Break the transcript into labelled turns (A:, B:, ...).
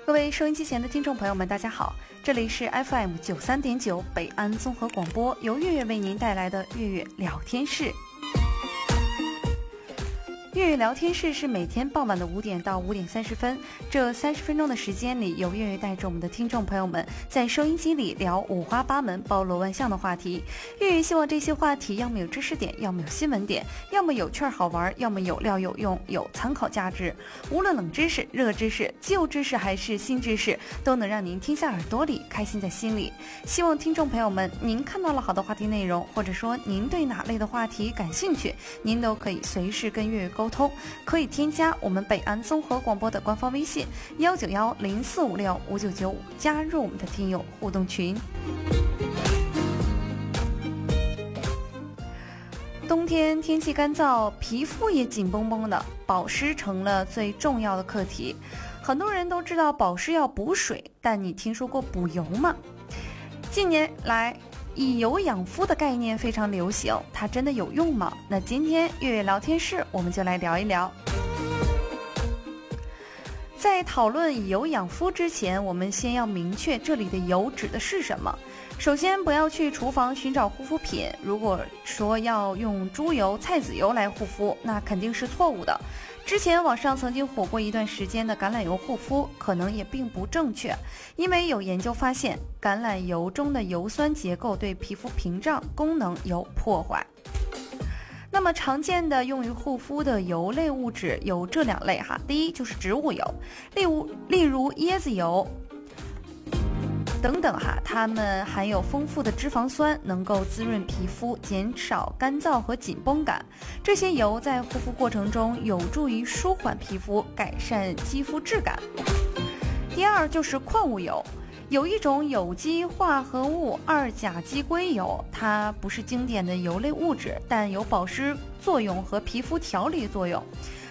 A: 各位收音机前的听众朋友们，大家好，这里是 FM93.9 北安综合广播，由月月为您带来的月月聊天室。月月聊天室是每天傍晚的5点到5点30分，这30分钟的时间里，由月月带着我们的听众朋友们在收音机里聊五花八门、包罗万象的话题。月月希望这些话题要么有知识点，要么有新闻点，要么有趣好玩，要么有料有用，有参考价值。无论冷知识、热知识、旧知识还是新知识，都能让您听在耳朵里，开心在心里。希望听众朋友们，您看到了好的话题内容，或者说您对哪类的话题感兴趣，您都可以随时跟月月沟通，可以添加我们北安综合广播的官方微信19104565995，加入我们的听友互动群。冬天天气干燥，皮肤也紧绷绷的，保湿成了最重要的课题。很多人都知道保湿要补水，但你听说过补油吗？近年来以油养肤的概念非常流行，它真的有用吗？那今天月月聊天室我们就来聊一聊。在讨论以油养肤之前，我们先要明确这里的油指的是什么。首先不要去厨房寻找护肤品，如果说要用猪油、菜籽油来护肤，那肯定是错误的。之前网上曾经火过一段时间的橄榄油护肤，可能也并不正确，因为有研究发现，橄榄油中的油酸结构对皮肤屏障功能有破坏。那么常见的用于护肤的油类物质有这2类哈，第一就是植物油，例如椰子油等等哈，它们含有丰富的脂肪酸，能够滋润皮肤，减少干燥和紧绷感。这些油在护肤过程中有助于舒缓皮肤，改善肌肤质感。第二就是矿物油，有一种有机化合物2甲基硅油，它不是经典的油类物质，但有保湿作用和皮肤调理作用。